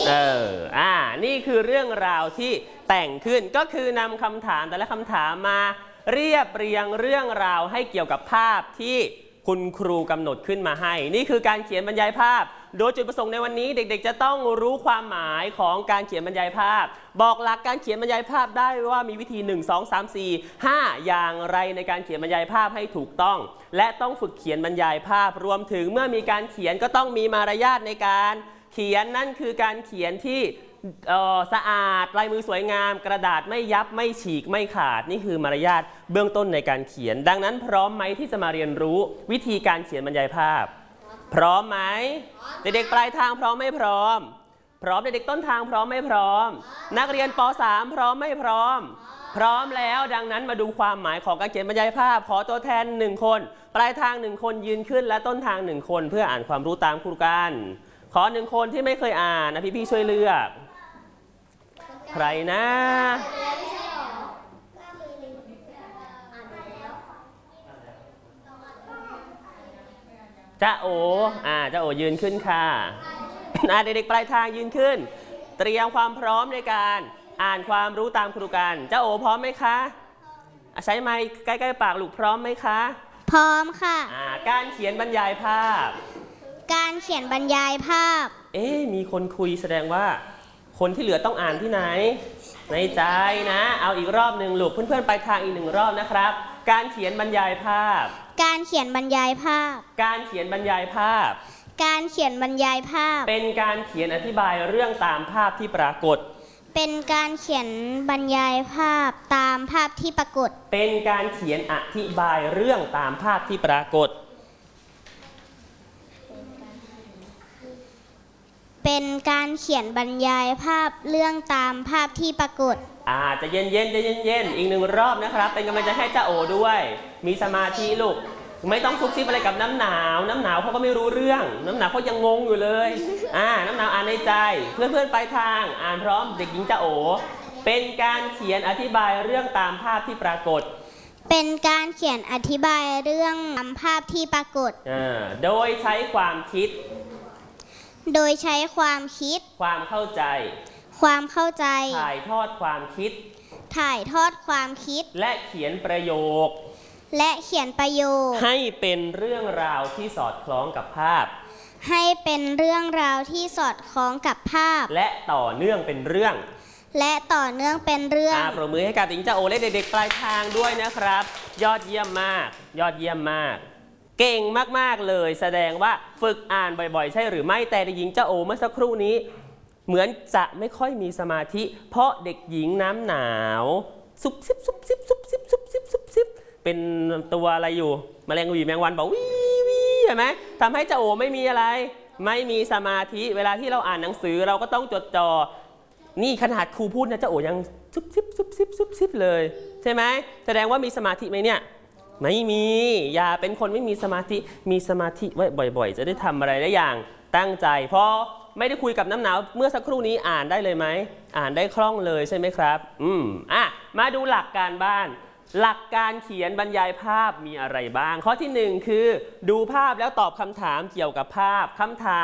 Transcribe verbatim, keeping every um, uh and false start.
เอออ่านี่คือเรื่องราวที่แต่งขึ้นก็คือนำคำถามแต่ละคำถามมาเรียบเรียงเรื่องราวให้เกี่ยวกับภาพที่คุณครูกำหนดขึ้นมาให้นี่คือการเขียนบรรยายภาพโดยจุดประสงค์ในวันนี้เด็กๆจะต้องรู้ความหมายของการเขียนบรรยายภาพบอกหลักการเขียนบรรยายภาพได้ว่ามีวิธีหนึ่ง สอง สาม สี่ ห้าอย่างไรในการเขียนบรรยายภาพให้ถูกต้องและต้องฝึกเขียนบรรยายภาพรวมถึงเมื่อมีการเขียนก็ต้องมีมารยาทในการเขียนนั่นคือการเขียนที่สะอาดลายมือสวยงามกระดาษไม่ยับไม่ฉีกไม่ขาดนี่คือมารยาทเบื้องต้นในการเขียนดังนั้นพร้อมไหมที่จะมาเรียนรู้วิธีการเขียนบรรยายภาพพร้อมไหมเด็กๆปลายทางพร้อมไม่พร้อมพร้อมเด็กๆต้นทางพร้อมไม่พร้อมนักเรียนป สาม พร้อมไม่พร้อมพร้อมแล้วดังนั้นมาดูความหมายของการเขียนบรรยายภาพขอตัวแทนหนึ่งคนปลายทางหนึ่งคนยืนขึ้นและต้นทางหนึ่งคนเพื่ออ่านความรู้ตามครูกันขอหนึ่งคนที่ไม่เคยอ่านนะพี่ๆช่วยเลือกใครนะจ้าโออ่าจ้าโอยืนขึ้นค่ะอ่าเด็กๆปลายทางยืนขึ้นเตรียมความพร้อมในการอ่านความรู้ตามครูกันจ้าโอพร้อมไหมคะใช้ไมค์ใกล้ๆปากลูกพร้อมไหมคะพร้อมค่ะอ่าการเขียนบรรยายภาพการเขียนบรรยายภาพเอ๊ะมีคนคุยแสดงว่าคนที่เหลือต้องอ่านที่ไหนในใจนะเอาอีกรอบหนึ่งลูกเพื่อนๆไปทางอีกหนึ่งรอบนะครับการเขียนบรรยายภาพการเขียนบรรยายภาพการเขียนบรรยายภาพการเขียนบรรยายภาพเป็นการเขียนอธิบายเรื่องตามภาพที่ปรากฏเป็นการเขียนบรรยายภาพตามภาพที่ปรากฏเป็นการเขียนอธิบายเรื่องตามภาพที่ปรากฏเป็นการเขียนบรรยายภาพเรื่องตามภาพที่ปรากฏอ่าจะเย็นเย็นจะเย็นเย็นอีกหนึ่งรอบนะครับเป็นกำลังใจให้จ้าโอด้วยมีสมาธิลูกไม่ต้องซุกซิบอะไรกับน้ำหนาวน้ำหนาวเขาก็ไม่รู้เรื่องน้ำหนาวเขายังงงอยู่เลยอ่าน้ำหนาวอ่านในใจเพื่อนเพื่อนไปทางอ่านพร้อมเด็กหญิงจ้าโอเป็นการเขียนอธิบายเรื่องตามภาพที่ปรากฏเป็นการเขียนอธิบายเรื่องตามภาพที่ปรากฏอ่าโดยใช้ความคิดโดยใช้ความคิดความเข้าใจความเข้าใจถ่ายทอดความคิดถ่ายทอดความคิดและเขียนประโยคและเขียนประโยคให้เป็นเรื่องราวที่สอดคล้องกับภาพให้เป็นเรื่องราวที่สอดคล้องกับภาพและต่อเนื่องเป็นเรื่องและต่อเนื่องเป็นเรื่องอ่าปรบมือให้กับหญิงจ้าโอและเด็กๆปลายทางด้วยนะครับยอดเยี่ยมมากยอดเยี่ยมมากเก่งมากๆเลยแสดงว่าฝึกอ่านบ่อยๆใช่หรือไม่แต่เด็กหญิงจ้าโอเมื่อสักครู่นี้เหมือนจะไม่ค่อยมีสมาธิเพราะเด็กหญิงน้ำหนาวซุบซิบซุบซิบซุบซิบซุบซิบซุบซิบเป็นตัวอะไรอยู่แมลงวีแมงวันบอกวิวิใช่ไหมทำให้จ้าโอไม่มีอะไรไม่มีสมาธิเวลาที่เราอ่านหนังสือเราก็ต้องจดจ่อนี่ขนาดครูพูดนะจ้าโอยังซุบซิบซุบซิบซุบซิบเลยใช่ไหมแสดงว่ามีสมาธิไหมเนี่ยไม่มีอย่าเป็นคนไม่มีสมาธิมีสมาธิไว้บ่อยๆจะได้ทำอะไรได้อย่างตั้งใจเพราะไม่ได้คุยกับน้ำหนาวเมื่อสักครู่นี้อ่านได้เลยไหมอ่านได้คล่องเลยใช่ไหมครับอืมอ่ะมาดูหลักการบ้านหลักการเขียนบรรยายภาพมีอะไรบ้างข้อที่หนึ่งคือดูภาพแล้วตอบคำถามเกี่ยวกับภาพคำถาม